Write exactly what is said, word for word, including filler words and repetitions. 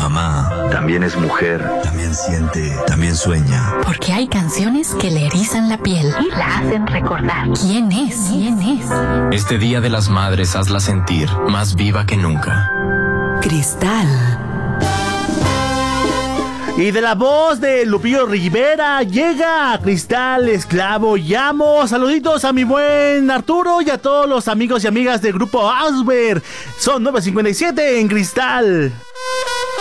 Mamá también es mujer, también siente, también sueña. Porque hay canciones que le erizan la piel y la hacen recordar. ¿Quién es? ¿Quién es? Este Día de las Madres hazla sentir más viva que nunca. Cristal. Y de la voz de Lupillo Rivera llega Cristal, Esclavo y Amo. Saluditos a mi buen Arturo y a todos los amigos y amigas del grupo Ausber. Son nueve cincuenta y siete en Cristal.